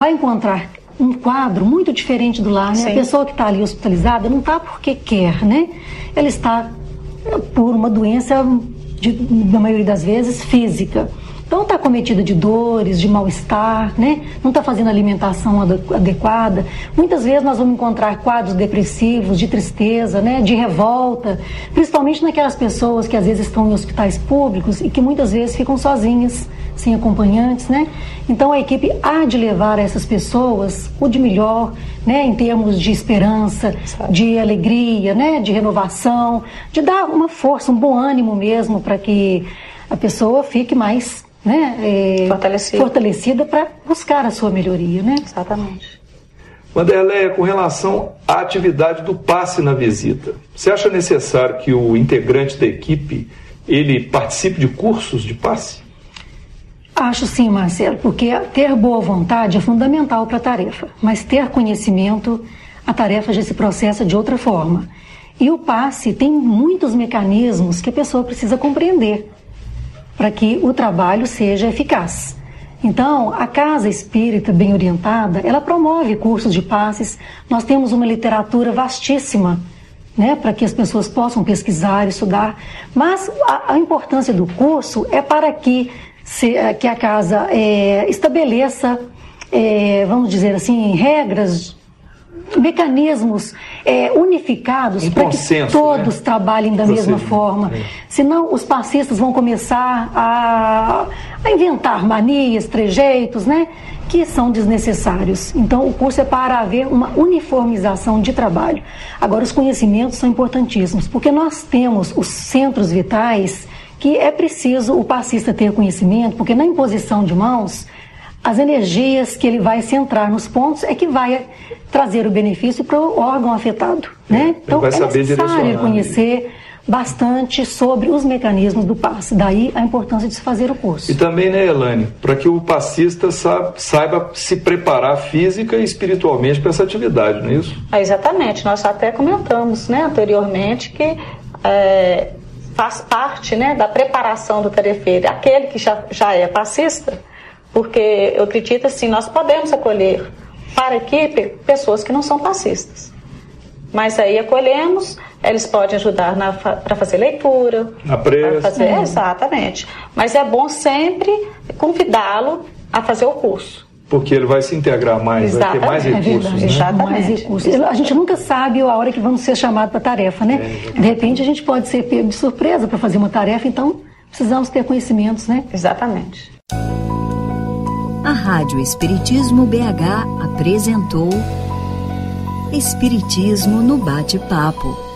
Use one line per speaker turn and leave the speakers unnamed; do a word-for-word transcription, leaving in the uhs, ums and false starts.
vai encontrar um quadro muito diferente do lar, né? Sim. A pessoa que está ali hospitalizada não está porque quer, né? Ela está por uma doença, de, na maioria das vezes, física. Então está cometida de dores, de mal-estar, né? Não está fazendo alimentação adequada. Muitas vezes nós vamos encontrar quadros depressivos, de tristeza, né? De revolta, principalmente naquelas pessoas que às vezes estão em hospitais públicos e que muitas vezes ficam sozinhas, sem acompanhantes, né? Então a equipe há de levar a essas pessoas o de melhor, né? Em termos de esperança, de alegria, né? De renovação, de dar uma força, um bom ânimo mesmo para que a pessoa fique mais, né, é, fortalecida, fortalecida para buscar a sua melhoria, né?
Exatamente.
Wanderleia, com relação à atividade do passe na visita, você acha necessário que o integrante da equipe ele participe de cursos de passe?
Acho sim, Marcelo, porque ter boa vontade é fundamental para a tarefa, mas ter conhecimento, a tarefa já se processa de outra forma. E o passe tem muitos mecanismos que a pessoa precisa compreender para que o trabalho seja eficaz. Então, a Casa Espírita bem orientada, ela promove cursos de passes. Nós temos uma literatura vastíssima, né, para que as pessoas possam pesquisar, estudar. Mas a, a importância do curso é para que, se, que a Casa é, estabeleça, é, vamos dizer assim, regras, mecanismos é, unificados para que todos, né, trabalhem da Você, mesma forma. É. Senão os passistas vão começar a, a inventar manias, trejeitos, né, que são desnecessários. Então o curso é para haver uma uniformização de trabalho. Agora os conhecimentos são importantíssimos, porque nós temos os centros vitais que é preciso o passista ter conhecimento, porque na imposição de mãos as energias que ele vai centrar nos pontos é que vai trazer o benefício para o órgão afetado, né? Então
vai saber
é necessário conhecer bastante sobre os mecanismos do passe, daí a importância de se fazer o curso.
E também, né, Elaine, para que o passista saiba, saiba se preparar física e espiritualmente para essa atividade, não é isso?
É, exatamente, nós até comentamos, né, anteriormente que é, faz parte, né, da preparação do tarefeiro, aquele que já, já é passista, porque eu acredito assim, nós podemos acolher para a equipe pessoas que não são passistas. Mas aí acolhemos, eles podem ajudar para fazer leitura.
Na prece.
Fazer, é, exatamente. Mas é bom sempre convidá-lo a fazer o curso.
Porque ele vai se integrar mais, exatamente, vai ter mais recursos. É, né?
Exatamente. Mais recursos. A gente nunca sabe a hora que vamos ser chamados para a tarefa, né? É, de repente a gente pode ser pego de surpresa para fazer uma tarefa, então precisamos ter conhecimentos, né?
Exatamente.
A Rádio Espiritismo B H apresentou Espiritismo no Bate-Papo.